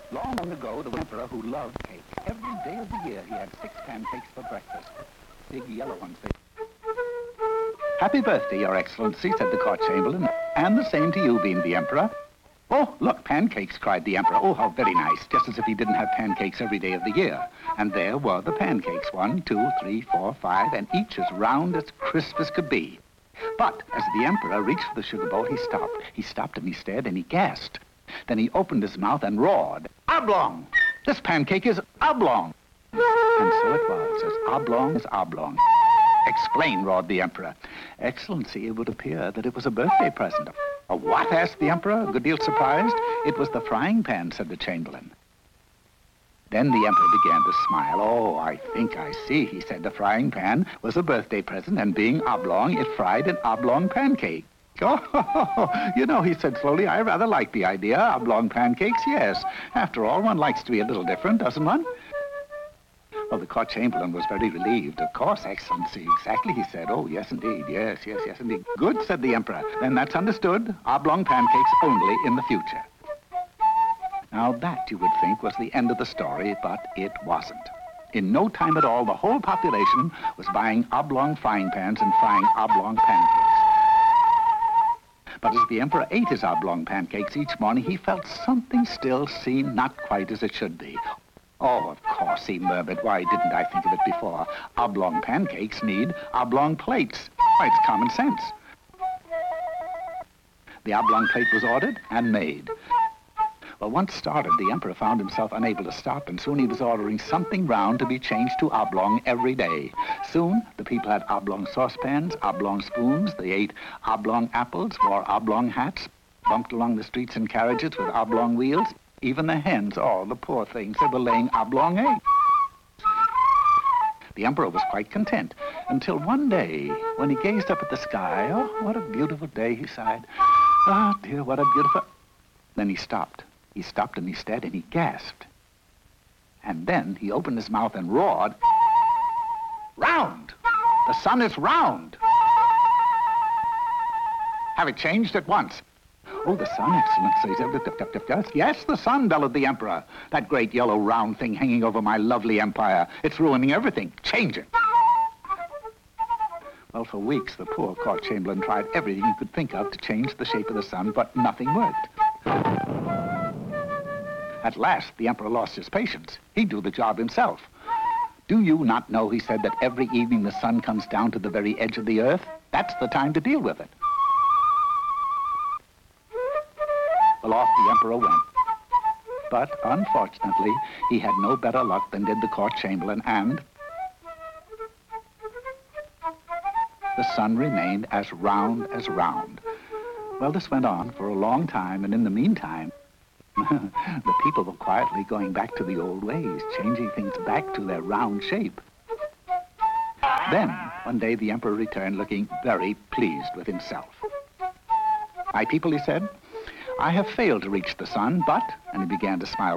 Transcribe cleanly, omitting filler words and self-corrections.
Long, long ago, the emperor who loved cake. Every day of the year, he had 6 pancakes for breakfast. Big yellow ones. Happy birthday, Your Excellency, said the court chamberlain. And the same to you, beamed the emperor. Oh, look, pancakes, cried the emperor. Oh, how very nice, just as if he didn't have pancakes every day of the year. And there were the pancakes, 1, 2, 3, 4, 5, and each as round, as crisp as could be. But as the emperor reached for the sugar bowl, he stopped. He stopped and he stared and he gasped. Then he opened his mouth and roared, "Oblong! This pancake is oblong!" And so it was, as oblong as oblong. "Explain," roared the emperor. "Excellency, it would appear that it was a birthday present." "A what?" asked the emperor, a good deal surprised. "It was the frying pan," said the chamberlain. Then the emperor began to smile. "Oh, I think I see," he said. "The frying pan was a birthday present, and being oblong, it fried an oblong pancake." "Oh, you know," he said slowly, "I rather like the idea. Oblong pancakes, yes. After all, one likes to be a little different, doesn't one?" Well, the court chamberlain was very relieved. "Of course, Excellency, exactly," he said. "Oh, yes, indeed, yes, indeed." "Good," said the emperor. "Then that's understood. Oblong pancakes only in the future." Now that, you would think, was the end of the story, but it wasn't. In no time at all, the whole population was buying oblong frying pans and frying oblong pancakes. But as the emperor ate his oblong pancakes each morning, he felt something still seemed not quite as it should be. "Oh, of course," he murmured. "Why didn't I think of it before? Oblong pancakes need oblong plates. Why, it's common sense." The oblong plate was ordered and made. Well, once started, the emperor found himself unable to stop, and soon he was ordering something round to be changed to oblong every day. Soon, the people had oblong saucepans, oblong spoons, they ate oblong apples, wore oblong hats, bumped along the streets in carriages with oblong wheels. Even the hens, oh, the poor things, they were laying oblong eggs. The emperor was quite content, until one day, when he gazed up at the sky. "Oh, what a beautiful day," he sighed. "Oh, dear, what a beautiful..." Then he stopped. He stopped and he stared and he gasped. And then he opened his mouth and roared, "Round! The sun is round! Have it changed at once." "Oh, the sun, Excellency." "Yes, the sun," bellowed the emperor. "That great yellow round thing hanging over my lovely empire. It's ruining everything. Change it." Well, for weeks, the poor court chamberlain tried everything he could think of to change the shape of the sun, but nothing worked. At last, the emperor lost his patience. He'd do the job himself. "Do you not know," he said, "that every evening the sun comes down to the very edge of the earth? That's the time to deal with it." Well, off the emperor went. But, unfortunately, he had no better luck than did the court chamberlain, and the sun remained as round as round. Well, this went on for a long time, and in the meantime, the people were quietly going back to the old ways, changing things back to their round shape. Then, one day, the emperor returned looking very pleased with himself. "My people," he said, "I have failed to reach the sun, but," and he began to smile